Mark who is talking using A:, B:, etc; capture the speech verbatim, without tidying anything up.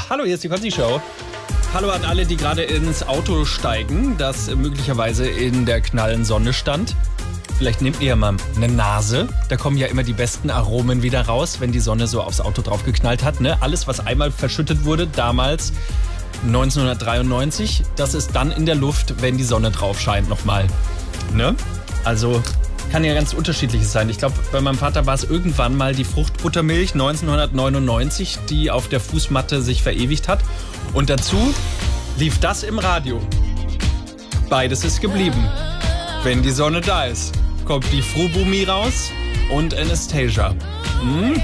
A: Hallo, hier ist die Konzi Show. Hallo an alle, die gerade ins Auto steigen, das möglicherweise in der knallen Sonne stand. Vielleicht nehmt ihr ja mal eine Nase. Da kommen ja immer die besten Aromen wieder raus, wenn die Sonne so aufs Auto drauf geknallt hat. Ne? Alles, was einmal verschüttet wurde, damals neunzehnhundertdreiundneunzig, das ist dann in der Luft, wenn die Sonne drauf scheint nochmal. Ne? Also kann ja ganz unterschiedliches sein. Ich glaube, bei meinem Vater war es irgendwann mal die Fruchtbuttermilch neunzehnhundertneunundneunzig, die auf der Fußmatte sich verewigt hat. Und dazu lief das im Radio. Beides ist geblieben. Wenn die Sonne da ist, kommt die Frubumi raus und Anastasia. Hm?